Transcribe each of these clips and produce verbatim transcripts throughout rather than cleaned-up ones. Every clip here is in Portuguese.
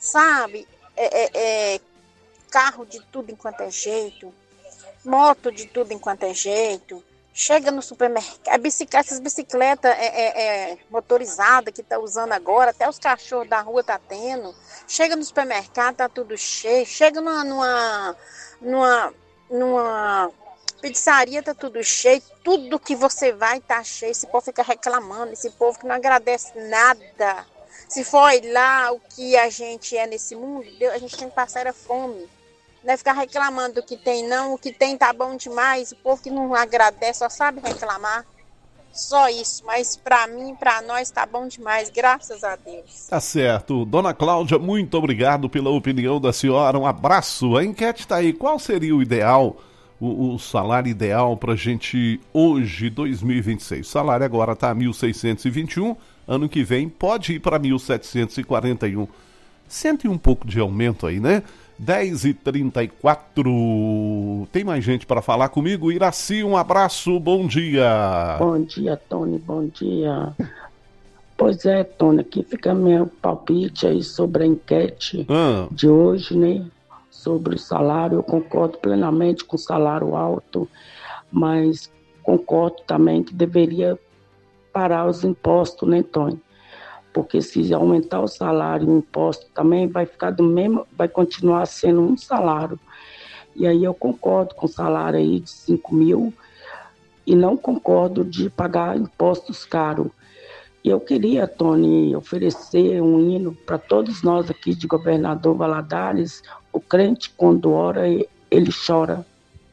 sabe? É, é, é, carro de tudo enquanto é jeito, moto de tudo enquanto é jeito. Chega no supermercado, bicicleta, essas bicicletas é, é, é, motorizadas que tá usando agora, até os cachorros da rua tá tendo. Chega no supermercado, tá tudo cheio. Chega numa, numa, numa, numa pizzaria, tá tudo cheio. Tudo que você vai tá cheio. Esse povo fica reclamando, esse povo que não agradece nada. Se for lá o que a gente é nesse mundo, a gente tem que passar era fome. Não é ficar reclamando do que tem, não. O que tem tá bom demais. O povo que não agradece só sabe reclamar. Só isso. Mas pra mim, pra nós, tá bom demais. Graças a Deus. Tá certo. Dona Cláudia, muito obrigado pela opinião da senhora. Um abraço. A enquete tá aí. Qual seria o ideal, o, o salário ideal pra gente hoje, dois mil e vinte e seis? O salário agora tá mil seiscentos e vinte e um. Ano que vem pode ir para mil setecentos e quarenta e um. Sente um pouco de aumento aí, né? dez e trinta e quatro. Tem mais gente para falar comigo? Iraci, um abraço, bom dia. Bom dia, Tony, bom dia. Pois é, Tony, aqui fica meu palpite aí sobre a enquete ah. de hoje, né? Sobre o salário. Eu concordo plenamente com o salário alto, mas concordo também que deveria parar os impostos, né, Tony? Porque se aumentar o salário e o imposto também vai ficar do mesmo, vai continuar sendo um salário. E aí eu concordo com o salário aí de cinco mil e não concordo de pagar impostos caros. E eu queria, Tony, oferecer um hino para todos nós aqui de Governador Valadares. O crente, quando ora, ele chora.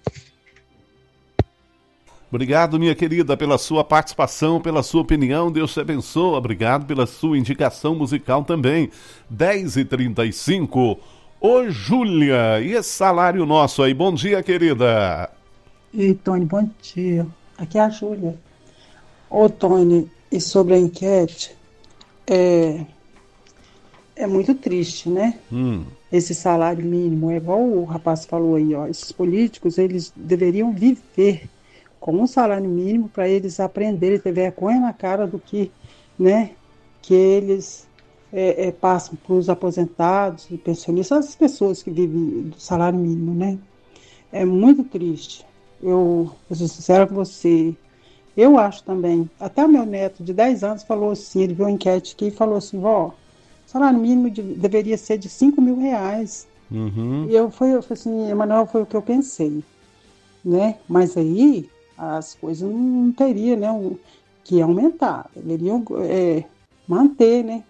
Obrigado, minha querida, pela sua participação, pela sua opinião. Deus te abençoe. Obrigado pela sua indicação musical também. dez e trinta e cinco. Ô, Júlia, e esse salário nosso aí? Bom dia, querida. Ei, Tony, bom dia. Aqui é a Júlia. Ô, Tony, e sobre a enquete, é, é muito triste, né? Hum. Esse salário mínimo, é igual o rapaz falou aí, ó. Esses políticos, eles deveriam viver com um salário mínimo para eles aprenderem, ter vergonha na cara do que, né, que eles é, é, passam para os aposentados e pensionistas, as pessoas que vivem do salário mínimo, né? É muito triste. Eu vou ser sincera com você. Eu acho também, até o meu neto de dez anos falou assim, ele viu uma enquete aqui e falou assim, vó, salário mínimo de, deveria ser de cinco mil reais. Uhum. E eu fui, eu falei assim, Emanuel, foi o que eu pensei, né? Mas aí as coisas não teriam, né, que aumentar, deveriam é, manter, né,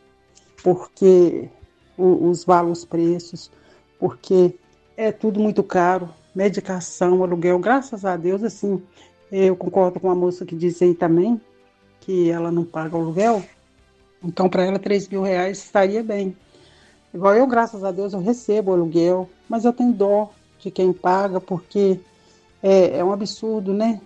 porque o, os valores, os preços, porque é tudo muito caro, medicação, aluguel, graças a Deus, assim, eu concordo com a moça que disse aí também, que ela não paga o aluguel, então para ela três mil reais estaria bem. Igual eu, graças a Deus, eu recebo o aluguel, mas eu tenho dó de quem paga, porque é, é um absurdo, né?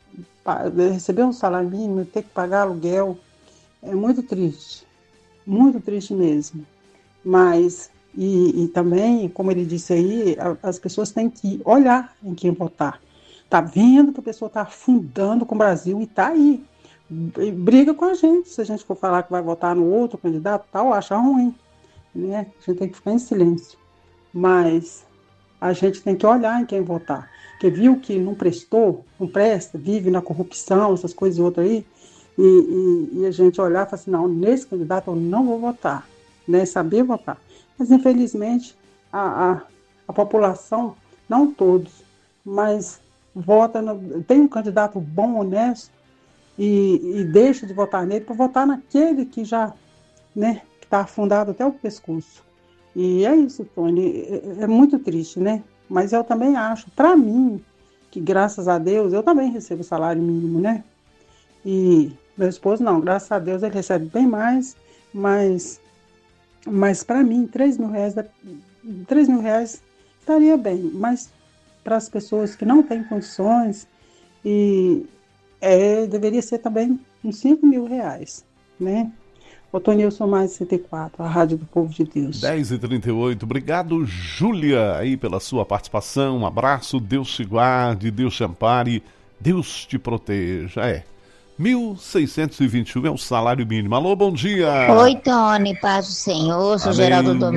Receber um salário mínimo, ter que pagar aluguel, é muito triste, muito triste mesmo. Mas, e, e também, como ele disse aí, a, as pessoas têm que olhar em quem votar. Tá vendo que a pessoa está afundando com o Brasil e tá aí, briga com a gente. Se a gente for falar que vai votar no outro candidato, tal, acha ruim, né? A gente tem que ficar em silêncio. Mas a gente tem que olhar em quem votar. Porque viu que não prestou, não presta, vive na corrupção, essas coisas e outras aí, e, e, e a gente olhar e falar assim, não, nesse candidato eu não vou votar, né, saber votar. Mas, infelizmente, a, a, a população, não todos, mas vota, no, tem um candidato bom, honesto, e, e deixa de votar nele para votar naquele que já, né, que está afundado até o pescoço. E é isso, Tony, é, é muito triste, né? Mas eu também acho, para mim, que graças a Deus, eu também recebo salário mínimo, né? E meu esposo não, graças a Deus ele recebe bem mais, mas, mas para mim, três mil reais, três mil reais estaria bem, mas para as pessoas que não têm condições, e é, deveria ser também uns cinco mil reais, né? Ô, Tony, eu sou mais sessenta e quatro, a Rádio do Povo de Deus. dez e trinta e oito, obrigado, Júlia, aí pela sua participação, um abraço, Deus te guarde, Deus te ampare, Deus te proteja, é, mil seiscentos e vinte e um é o salário mínimo. Alô, bom dia! Oi, Tony, paz do Senhor, sou Geraldo Domingues.